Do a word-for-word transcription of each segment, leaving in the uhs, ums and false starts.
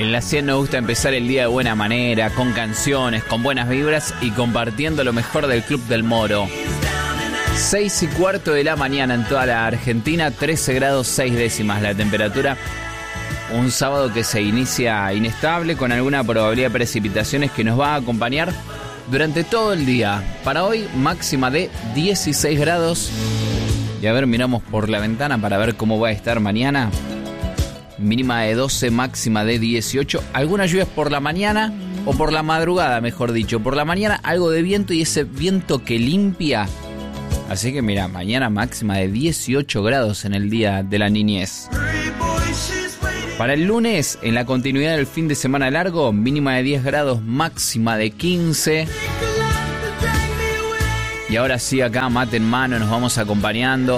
En la cien nos gusta empezar el día de buena manera, con canciones, con buenas vibras y compartiendo lo mejor del Club del Moro. seis y cuarto de la mañana en toda la Argentina, trece grados seis décimas la temperatura. Un sábado que se inicia inestable con alguna probabilidad de precipitaciones que nos va a acompañar durante todo el día. Para hoy, máxima de dieciséis grados. Y a ver, miramos por la ventana para ver cómo va a estar mañana. Mínima de doce, máxima de dieciocho. Algunas lluvias por la mañana o por la madrugada, mejor dicho. Por la mañana algo de viento y ese viento que limpia. Así que mira, mañana máxima de dieciocho grados en el día de la niñez. Para el lunes, en la continuidad del fin de semana largo, mínima de diez grados, máxima de quince. Y ahora sí, acá mate en mano, nos vamos acompañando.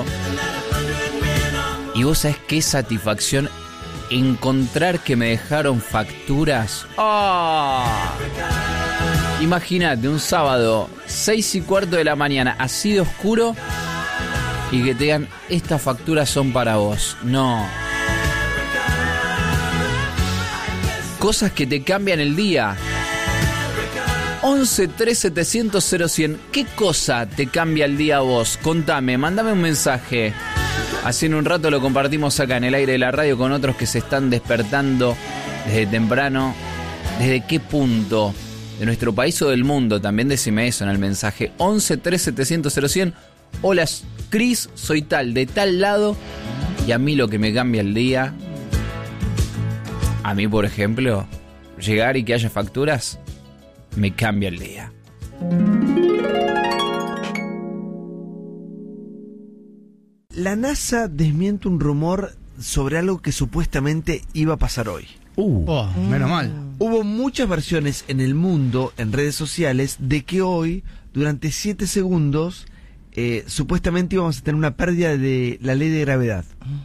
Y vos sabés qué satisfacción encontrar que me dejaron facturas. ¡Oh! Imagínate un sábado, seis y cuarto de la mañana, así de oscuro, y que te digan, estas facturas son para vos. No. Cosas que te cambian el día. once, tres, setecientos, cero, cien. ¿Qué cosa te cambia el día a vos? Contame, mandame un mensaje. Así en un rato lo compartimos acá en el aire de la radio con otros que se están despertando desde temprano. ¿Desde qué punto de nuestro país o del mundo? También decime eso en el mensaje. once, tres, setecientos, cero, cien. Hola, Cris, soy tal, de tal lado. Y a mí lo que me cambia el día... A mí, por ejemplo, llegar y que haya facturas, me cambia el día. La NASA desmiente un rumor sobre algo que supuestamente iba a pasar hoy. Uh, oh, menos mal. Hubo muchas versiones en el mundo, en redes sociales, de que hoy, durante siete segundos, eh, supuestamente íbamos a tener una pérdida de la ley de gravedad.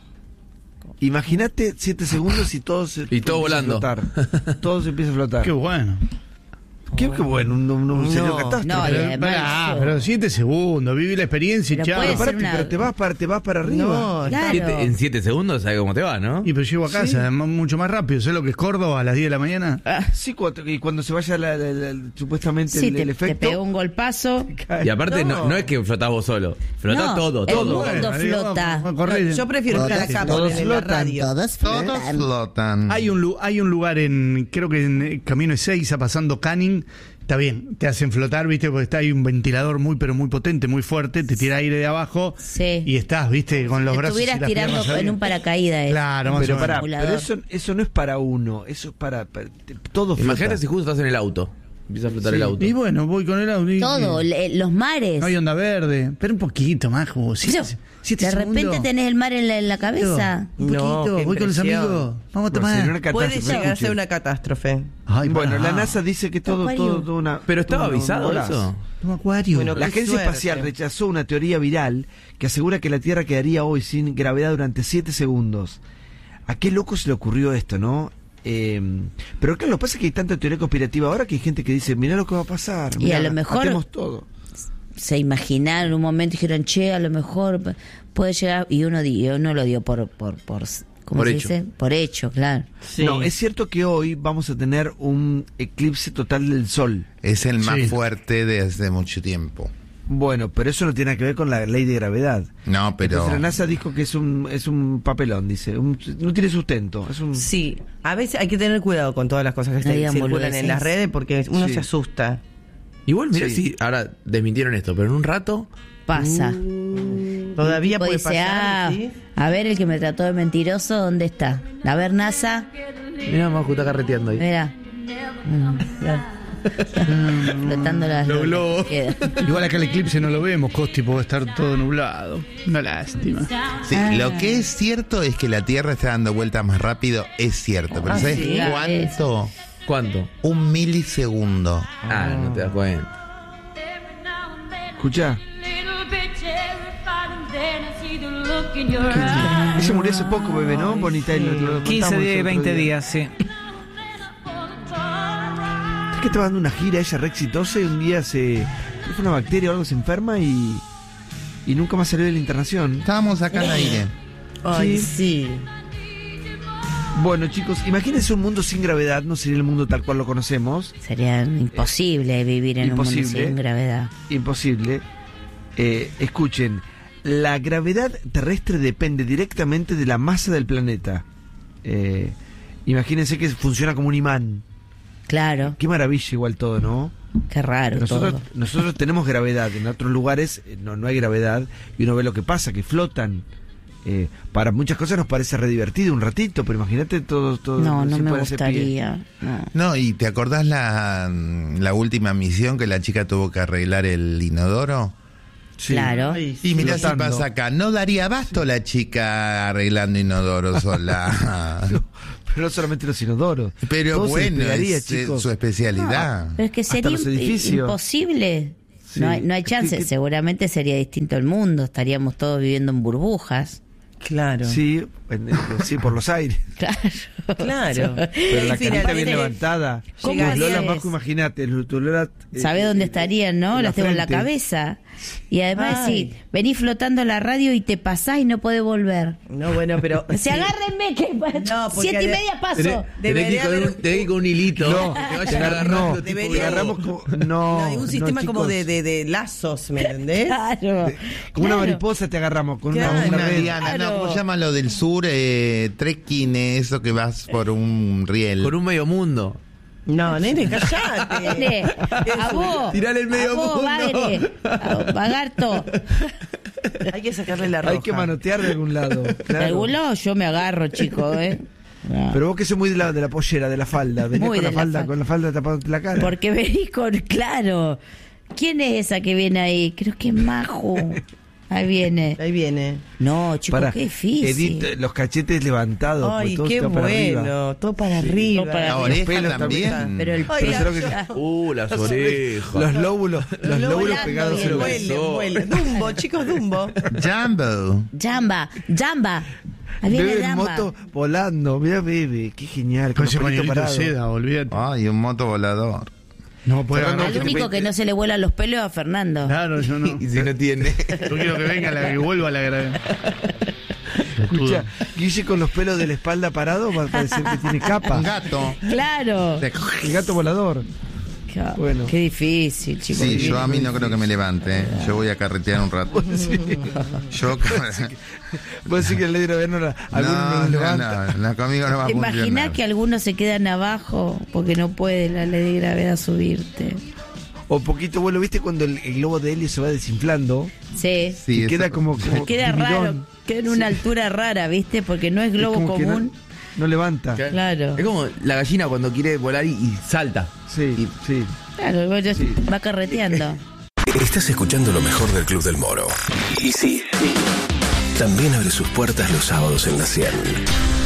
Imagínate siete segundos y todo se y todo volando. A flotar. Todo se empieza a flotar. Qué bueno. Qué, qué bueno, un, un, un no, serio catástrofe. no, pero, ah, pero siete segundos, viví la experiencia y pero chao. Pero, parate, una... pero te vas para, te vas para arriba. No, claro. Siete, en siete segundos, ¿sabes cómo te va, no? Y pero llego a casa, Sí. además, mucho más rápido. ¿Sabes lo que es Córdoba a las diez de la mañana? Ah, Sí, cuando, y cuando se vaya la, la, la, supuestamente sí, el, te, el te efecto. pegó un golpazo. Y aparte, no, No. no es que flotás vos solo, flotás No, todo, el todo. mundo flota. Vamos a correr. Yo prefiero estar acá todos poner en la flotan, radio. Todos Todos flotan. flotan. Hay un, lu- hay un lugar en, creo que en eh, Camino Ezeiza, pasando Canning. Está bien, te hacen flotar, viste, porque está ahí un ventilador muy, pero muy potente, muy fuerte, te tira aire de abajo Sí. y estás, viste, con los Te brazos y estuvieras las tirando piernas en arriba. un paracaídas. Claro, más Pero o menos. pará, Simulador. pero eso, eso no es para uno, eso es para, para todo flota. Imagínate si justo estás en el auto, empieza a flotar Sí. el auto. Y bueno, voy con el audio. y- Todo, le- los mares. No hay onda verde, pero un poquito más, como siete, Pero, siete de repente segundos. tenés el mar en la, en la cabeza. Un poquito, No, qué voy con los impresión. amigos, vamos a Bueno, sería tomar. una Puede catástrofe. llegar a ser Escuchen. una catástrofe. Ay, Bueno, pará. la NASA dice que todo, Acuario. todo, todo una. Pero estaba todo una- avisado un golazo. eso. Un acuario. Bueno, La Qué Agencia suerte. Espacial rechazó una teoría viral que asegura que la Tierra quedaría hoy sin gravedad durante siete segundos. ¿A qué loco se le ocurrió esto, no? Eh, pero claro, lo que pasa es que hay tanta teoría conspirativa ahora que hay gente que dice, mirá lo que va a pasar. Y mirá, a lo mejor- atemos todo. Se imaginaron en un momento y dijeron, che, a lo mejor p- puede llegar. Y uno, di- uno lo dio por. por, por ¿Cómo Por se hecho. dice? Por hecho, claro. Sí. No, es cierto que hoy vamos a tener un eclipse total del Sol. Es el más Sí. fuerte desde mucho tiempo. Bueno, pero eso no tiene que ver con la ley de gravedad. No, pero Entonces la NASA dijo que es un es un papelón, dice. Un- no tiene sustento. Es un... Sí, a veces hay que tener cuidado con todas las cosas que No se digan circulan boludeces. en las redes porque uno Sí. se asusta. Igual, mira, Sí. si ahora desmintieron esto, pero en un rato, Pasa. Todavía Tipo puede dice, pasar, ah, ¿sí? a ver el que me trató de mentiroso, ¿dónde está? A ver, NASA. mira, Maju está carreteando ahí. Mira. Mm, flotando las Los globos. queda. Igual acá el eclipse no lo vemos, Costi, puede estar todo nublado. Una lástima. sí, Ah. lo que es cierto es que la Tierra está dando vueltas más rápido, es cierto. Pero Ah, ¿sabes sí, cuánto? ¿Cuánto? Un milisegundo. Ah, no te das cuenta. Escuchá. Ella murió hace poco, bebé, ¿no? Bonita. Y lo, lo quince contamos días, el otro veinte día. días, sí. Es que estaba dando una gira ella re exitosa y un día se... fue una bacteria o algo, se enferma y... y nunca más salió de la internación. Estábamos acá al aire. Ay, sí. Bueno, chicos, imagínense un mundo sin gravedad, no sería el mundo tal cual lo conocemos. Sería imposible vivir en imposible. un mundo sin gravedad. Imposible. Eh, escuchen, la gravedad terrestre depende directamente de la masa del planeta. Eh, imagínense que funciona como un imán. Claro, Qué maravilla igual todo, ¿no? qué raro Nosotros, todo. nosotros tenemos gravedad, en otros lugares eh, no, no hay gravedad y uno ve lo que pasa, que flotan. Eh, para muchas cosas nos parece re divertido un ratito, pero imagínate todo, todo No, no sin me ponerse pie. gustaría. No. No, y ¿te acordás la, la última misión que la chica tuvo que arreglar el inodoro? Sí. Claro. Ay, Y mirá si flotando. pasa acá. No daría abasto la chica arreglando inodoro sola. Pero no solamente los inodoros. Pero Todo se bueno, despegaría, es eh, chicos. su especialidad. Pero es que Hasta sería los imp- edificios. imposible. Sí. No hay, no hay Es que- chance. que- Seguramente sería distinto el mundo. Estaríamos todos viviendo en burbujas. Claro. Sí, en- en- sí, por los aires. Claro. Claro. Pero la Y carita bien finalmente- levantada. ¿Cómo Los haces? Lola Marco, imagínate. los Lola, eh, ¿Sabés eh, dónde eh, estarían, no? en Las tengo en la frente. cabeza. Y además, Ay. sí, venís flotando la radio y te pasás y no podés volver. No, bueno, pero. Se sí. agárrenme que No, porque siete y de- media paso. Tenés- Tenés que ir Debería con haber- un, tenés que ir con un hilito. No, que te te vaya agar- agarrando. no, tipo, debería- te agarramos como. No, No, hay un no, sistema como chicos. de, de, de lazos, ¿me entendés? Claro. Como una Claro. mariposa te agarramos con Claro. una, una Una red. diana, no, Claro. ¿cómo se llama lo del sur? Eh, trekking, eso que vas por un riel. Con un medio mundo. No, nene, callate. Nene, a vos. Tirale el medio a vos, mundo. bagre, a- Bagarto. Hay que sacarle la roja. Hay que manotear de algún lado. De claro. algún lado yo me agarro, chico, ¿eh? No. Pero vos que sos muy de la, de la pollera, de la falda. Venís Muy con la de la falda, falda. con la falda tapándote la cara. Porque venís con. Claro. ¿Quién es esa que viene ahí? Creo que es Majo. Ahí viene. Ahí viene. No, chicos, Para, qué difícil. Edith, los cachetes levantados. Ay, pues, todo qué está para arriba. bueno. Todo para arriba. todo para La arriba. oreja pelos también. también. Pero el Ay, Pero la- sé lo que- ya. Uh, las orejas. Los lóbulos, los lóbulos volando pegados bien. en los Vuele, vuele. Dumbo, chicos, Dumbo. Jumbo. Jamba, Jamba. Ahí viene Bebe en Jamba. moto volando. Mira, bebé, qué genial. Con Con ese los pelitos pañuelito de parados. seda, olvídate. Ay, un moto volador. No puede Fernando, agarrar. Al único que no se le vuelan los pelos es a Fernando. Claro, yo no. Y si no tiene. Yo quiero que venga, la, que vuelva la gravedad. Escucha, Guille con los pelos de la espalda parado va a parecer que tiene Un capa. gato. Claro. El gato volador. Qué, Bueno. qué difícil, chicos. Sí, yo a mí no creo que me levante. ¿eh? Yo voy a carretear un rato. Yo. Vos decís que el ley de gravedad no la, alguno no, No, nos no, levanta. no, no, conmigo no va a ¿Te imaginas funcionar. que algunos se quedan abajo porque no puede la ley de gravedad subirte? O poquito vuelo, ¿viste cuando el, el globo de helio se va desinflando? Sí. Sí, y eso- queda como, como Queda timidón. raro, queda en una altura rara, ¿viste? Porque no es Es globo como que común. No, no levanta. Claro. Es como la gallina cuando quiere volar y, y salta. Sí, sí. Claro, bueno, Sí. va carreteando. Estás escuchando lo mejor del Club del Moro. Y sí, también abre sus puertas los sábados en la cien.